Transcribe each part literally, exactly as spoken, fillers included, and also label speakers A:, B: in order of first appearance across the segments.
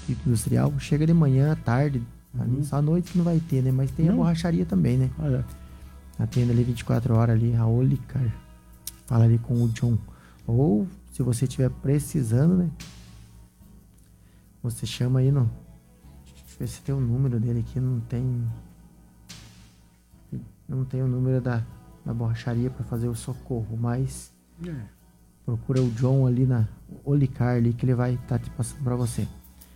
A: industrial. Chega de manhã, à tarde, ali,
B: Uhum.
A: só à noite que não vai ter, né? Mas tem
B: Não.
A: a borracharia também, né?
B: Ah, é.
A: Atende ali vinte e quatro horas ali, a Olicar. Fala ali com o John. Ou, se você estiver precisando, né? Você chama aí no... Deixa eu ver se tem o número dele aqui. Não tem... Não tem o número da, da borracharia para fazer o socorro, mas...
B: É.
A: Procura o John ali na Olicar ali, que ele vai estar tá te passando para você.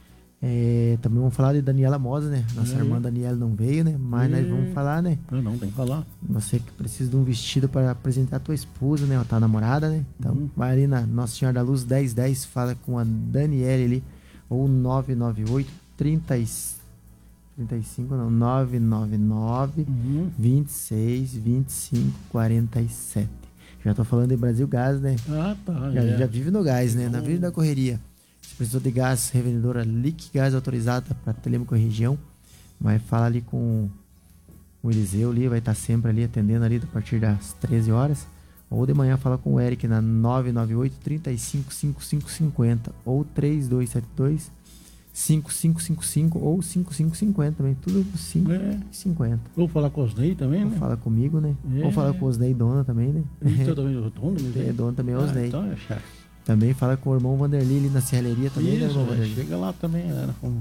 A: É, também vamos falar de Daniela Mosa, né? Nossa
B: E...
A: irmã Daniela não veio, né? Mas
B: E...
A: nós vamos falar, né?
B: Não, não, tem que falar.
A: Você que precisa de um vestido para apresentar a tua esposa, né? Ou tua namorada, né? Então,
B: Uhum.
A: vai ali na Nossa Senhora da Luz dez dez, fala com a Daniela ali, ou nove nove oito, trinta, trinta e cinco, não, nove nove nove,
B: Uhum.
A: vinte e seis, vinte e cinco, quarenta e sete. Já tô falando de Brasil Gás, né?
B: Ah, tá.
A: Já,
B: é.
A: já vive no gás, né? Na
B: Então-
A: vida da correria. Se precisou de gás, revendedora Liquigás autorizada para Telêmaco e região. Vai falar ali com o Eliseu ali, vai estar sempre ali atendendo ali a partir das treze horas. Ou de manhã fala com o Eric na nove nove oito, trinta e cinco, cinquenta e cinco cinquenta ou três dois sete dois, cinco cinco cinco cinco ou cinco cinco cinquenta também. Tudo cinco
B: É.
A: e cinquenta.
B: Vou falar com os Ney também,
A: Ou
B: né?
A: fala comigo, né?
B: É.
A: Ou fala com o Osnei Dona também, né?
B: Então também o dono, mas
A: É, Dona também é
B: Ah,
A: Osnei.
B: então é chato.
A: Também fala com o irmão Vanderlei ali na serralheria também, né,
B: Isso,
A: irmão
B: é,
A: Vanderlei?
B: chega lá também, né? Com,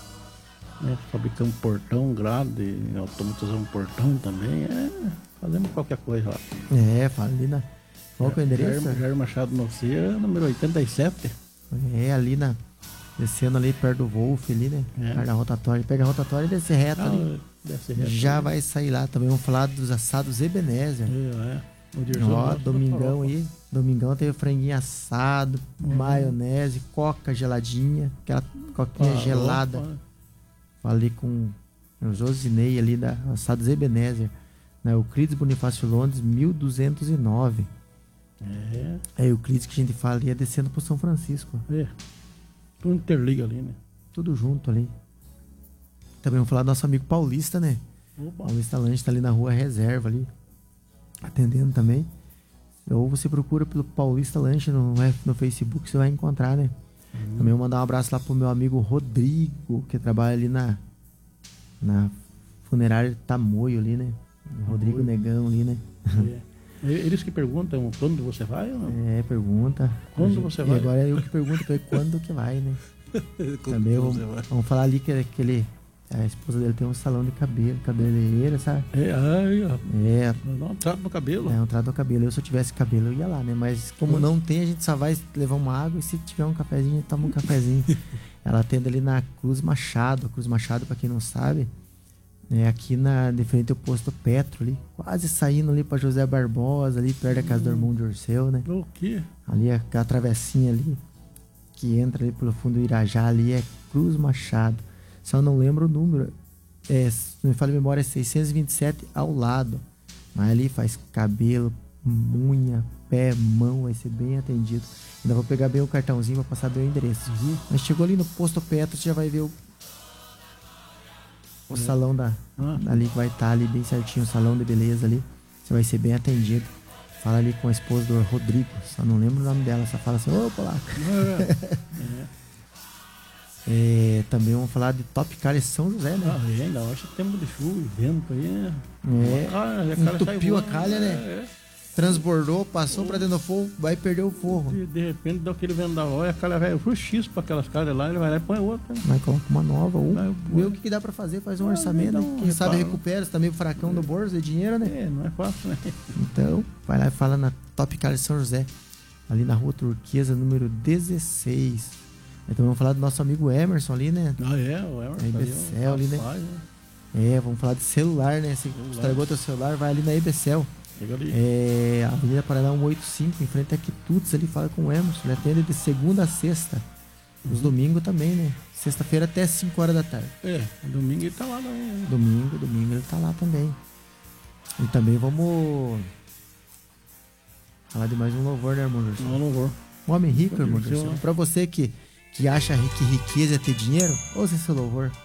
B: né, fabricando portão, grade, automatização portão também. É, fazemos qualquer coisa lá.
A: É, fala ali na... Qual que é o endereço?
B: Jair, Jair Machado Noceira, número oitenta e sete.
A: É, ali na... Descendo ali perto do Wolf ali, né?
B: É.
A: Perto da rotatória. Pega a rotatória e desce reto
B: Ah,
A: ali.
B: deve ser reto.
A: Já vai sair lá. Também vamos falar dos assados Ebenezer.
B: É, é. O Dirceu
A: Ó,
B: gosta da
A: domingão
B: farofa.
A: aí. Domingão teve franguinho assado,
B: Uhum.
A: maionese, coca geladinha. Aquela coquinha
B: Farofa.
A: gelada. Falei com o Josinei ali da Assados Ebenezer. Na Euclides Bonifácio Londres, mil duzentos e nove.
B: É,
A: É Euclides que a gente fala ali, é descendo pro São Francisco.
B: é. Tudo interliga ali, né?
A: Tudo junto ali. Também vamos falar do nosso amigo Paulista, né?
B: Opa.
A: Paulista Lanche tá ali na rua Reserva ali. Atendendo também. Ou você procura pelo Paulista Lanche no, no Facebook, você vai encontrar, né?
B: Uhum.
A: Também vou mandar um abraço lá pro meu amigo Rodrigo, que trabalha ali na, na funerária Tamoio ali, né? Rodrigo
B: Tamoio.
A: Negão ali, né?
B: É. Eles que perguntam quando você vai ou não?
A: É, pergunta.
B: Quando você
A: E
B: vai?
A: agora é eu que pergunto pra ele quando que vai, né?
B: Quando
A: Também
B: você
A: vamos,
B: vai?
A: vamos falar ali que, que ele, a esposa dele tem um salão de cabelo, cabeleireira, sabe?
B: É, ai, ó.
A: É,
B: Não, um trato no cabelo.
A: é um trato do cabelo. Eu, se eu tivesse cabelo, eu ia lá, né? Mas como não tem, a gente só vai levar uma água e se tiver um cafezinho, a gente toma um cafezinho. Ela atende ali na Cruz Machado. A Cruz Machado, pra quem não sabe, é aqui na, de frente ao posto Petro ali, quase saindo ali pra José Barbosa, ali perto da casa do irmão de Orceu, né?
B: O quê?
A: Ali, aquela travessinha ali, que entra ali pelo fundo do Irajá, ali é Cruz Machado. Só não lembro o número. É, se não me falha a memória, é seiscentos e vinte e sete ao lado. Mas ali faz cabelo, unha, pé, mão, vai ser bem atendido. Ainda vou pegar bem o cartãozinho pra passar bem o endereço.
B: Uhum.
A: Mas chegou ali no posto Petro, você já vai ver o, o
B: É.
A: salão da,
B: Ah,
A: ali que vai estar ali bem certinho, o salão de beleza ali. Você vai ser bem atendido. Fala ali com a esposa do Rodrigo, só não lembro o nome dela, só fala assim, ô polaco.
B: é.
A: É, também vamos falar de Top Car São José, né?
B: Ah, ainda hoje tempo de chuva e vento aí, né?
A: É,
B: Ah, a cara sai
A: entupiu a
B: voando,
A: calha, né?
B: É,
A: Transbordou, passou pra dentro do fogo, vai perder o forro.
B: é. De, de repente dá aquele vendaval e a calha vai x pra aquelas calhas lá, ele vai lá e põe outra. né?
A: Mas coloca uma nova, ou
B: Vai,
A: vê o que, que dá pra fazer, faz um
B: Ah,
A: orçamento,
B: dá
A: né?
B: um
A: Quem sabe
B: reparo.
A: recupera, você tá meio fracão do bolso de dinheiro, né?
B: É, não é fácil, né?
A: Então, vai lá e fala na Top Car São José, ali na rua Turquesa, número dezesseis. Então vamos falar do nosso amigo Emerson ali, né?
B: Ah, é, o Emerson.
A: Aí,
B: ali,
A: Becel
B: ó,
A: ali, né?
B: rapaz,
A: É, vamos falar de celular, né? Se
B: Celular.
A: estragou teu celular, vai ali na Ebecel.
B: Chega ali.
A: É, Avenida Paraná cento e oitenta e cinco, em frente a Quitutes, ali fala com o Emerson. Ele atende de segunda a sexta. Os domingos também, né? Sexta-feira até cinco horas da tarde.
B: É, domingo ele tá lá também. né?
A: Domingo, domingo ele tá lá também. E também vamos falar de mais um louvor, né, irmão Gerson?
B: Não, não vou.
A: Um homem rico, irmão
B: Gerson.
A: Gerson. Pra você que, que acha que riqueza é ter dinheiro, ouça esse louvor.